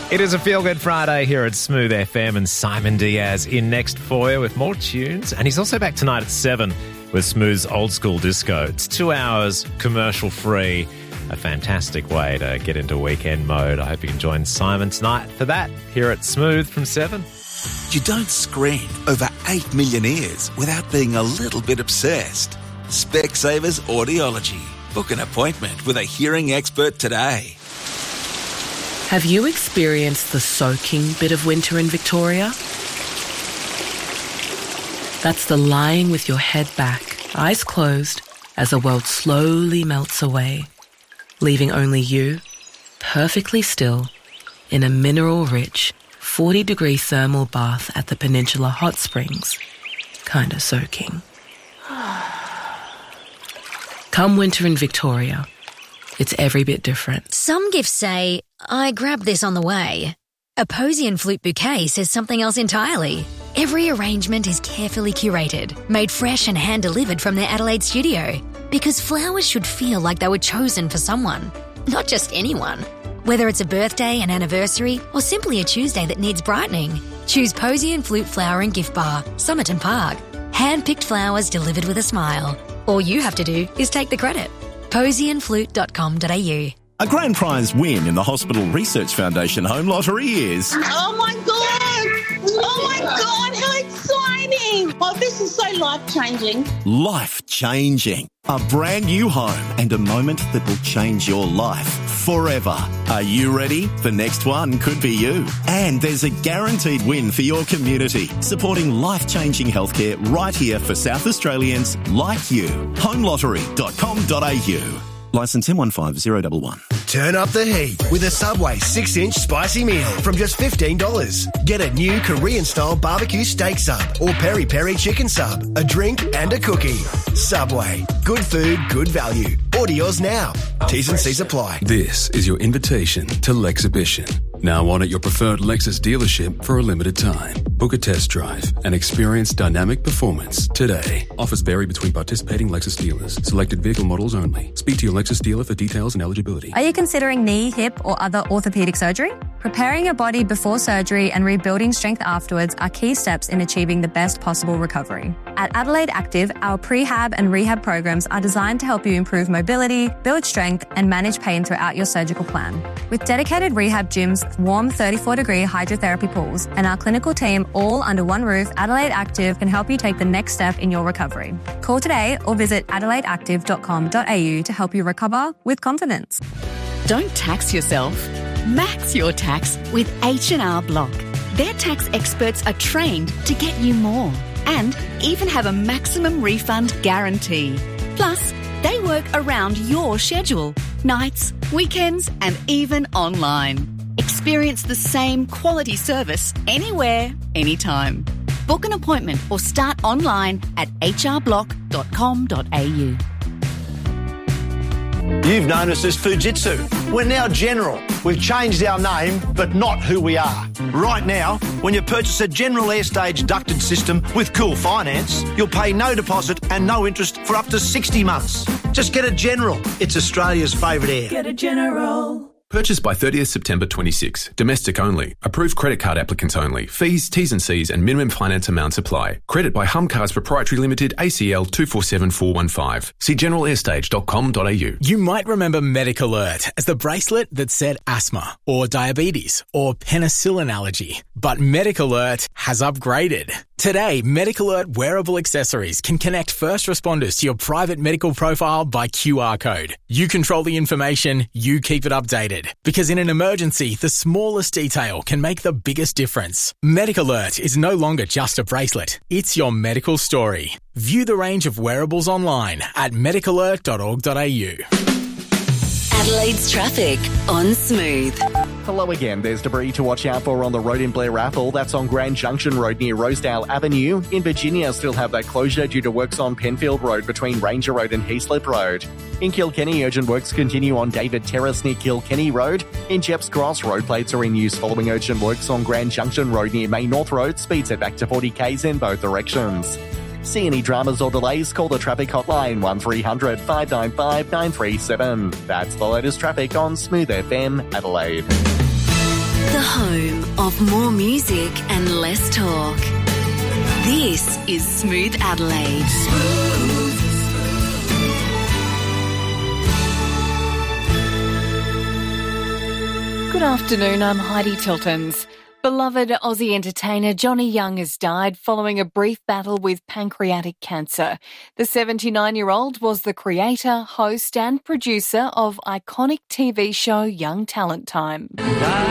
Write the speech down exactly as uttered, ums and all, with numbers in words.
It is a feel-good Friday here at Smooth F M, and Simon Diaz in next for you with more tunes. And he's also back tonight at seven with Smooth's Old School Disco. It's two hours commercial-free, a fantastic way to get into weekend mode. I hope you can join Simon tonight for that here at Smooth from seven. You don't scream over eight million ears without being a little bit obsessed. Specsavers Audiology. Book an appointment with a hearing expert today. Have you experienced the soaking bit of winter in Victoria? That's the lying with your head back, eyes closed, as the world slowly melts away, leaving only you, perfectly still, in a mineral-rich, forty-degree thermal bath at the Peninsula Hot Springs, kinda soaking. Come winter in Victoria, it's every bit different. Some gifts say, I grabbed this on the way. A Posy and Flute bouquet says something else entirely. Every arrangement is carefully curated, made fresh and hand-delivered from their Adelaide studio. Because flowers should feel like they were chosen for someone, not just anyone. Whether it's a birthday, an anniversary, or simply a Tuesday that needs brightening, choose Posy and Flute Flower and Gift Bar, Somerton Park. Hand-picked flowers delivered with a smile. All you have to do is take the credit. posy and flute dot com dot a u. A grand prize win in the Hospital Research Foundation Home Lottery is... Oh, my God! Oh, my God, how exciting! Oh, this is so life-changing. Life-changing. A brand new home and a moment that will change your life forever. Are you ready? The next one could be you. And there's a guaranteed win for your community, supporting life-changing healthcare right here for South Australians like you. home lottery dot com dot a u. Licence M one five zero one one. Turn up the heat with a Subway six-inch spicy meal from just fifteen dollars. Get a new Korean-style barbecue steak sub or peri-peri chicken sub, a drink and a cookie. Subway. Good food, good value. Order yours now. T's and C's apply. This is your invitation to Lexhibition. Now on at your preferred Lexus dealership for a limited time. Book a test drive and experience dynamic performance today. Offers vary between participating Lexus dealers. Selected vehicle models only. Speak to your Lexus dealer for details and eligibility. Are you considering knee, hip or other orthopaedic surgery? Preparing your body before surgery and rebuilding strength afterwards are key steps in achieving the best possible recovery. At Adelaide Active, our prehab and rehab programs are designed to help you improve mobility, build strength and manage pain throughout your surgical plan. With dedicated rehab gyms, warm thirty-four degree hydrotherapy pools and our clinical team all under one roof, Adelaide Active can help you take the next step in your recovery. Call today or visit adelaide active dot com dot a u to help you recover with confidence. Don't tax yourself. Max your tax with H and R Block. Their tax experts are trained to get you more and even have a maximum refund guarantee. Plus, they work around your schedule, nights, weekends and even online. Experience the same quality service anywhere, anytime. Book an appointment or start online at h r block dot com dot a u. You've known us as Fujitsu. We're now General. We've changed our name, but not who we are. Right now, when you purchase a General Airstage ducted system with Cool Finance, you'll pay no deposit and no interest for up to sixty months. Just get a General. It's Australia's favourite air. Get a General. Purchased by thirtieth September twenty-six. Domestic only. Approved credit card applicants only. Fees, T's and C's and minimum finance amounts apply. Credit by Hum Cards Proprietary Limited, A C L two four seven four one five. See general airstage dot com dot a u. You might remember Medic Alert as the bracelet that said asthma or diabetes or penicillin allergy. But Medic Alert has upgraded. Today, Medic Alert wearable accessories can connect first responders to your private medical profile by Q R code. You control the information, you keep it updated. Because in an emergency, the smallest detail can make the biggest difference. Medic Alert is no longer just a bracelet. It's your medical story. View the range of wearables online at medic alert dot org dot a u. Adelaide's traffic on Smooth. Hello again. There's debris to watch out for on the road in Blair Athol. That's on Grand Junction Road near Rosedale Avenue. In Virginia, still have that closure due to works on Penfield Road between Ranger Road and Heaslip Road. In Kilkenny, urgent works continue on David Terrace near Kilkenny Road. In Jeps Cross, road plates are in use following urgent works on Grand Junction Road near Main North Road. Speeds are back to forty k's in both directions. See any dramas or delays? Call the traffic hotline one three hundred five nine five nine three seven. That's the latest traffic on Smooth F M Adelaide. The home of more music and less talk. This is Smooth Adelaide. Good afternoon, I'm Heidi Tiltons. Beloved Aussie entertainer Johnny Young has died following a brief battle with pancreatic cancer. The seventy-nine-year-old was the creator, host and producer of iconic T V show Young Talent Time.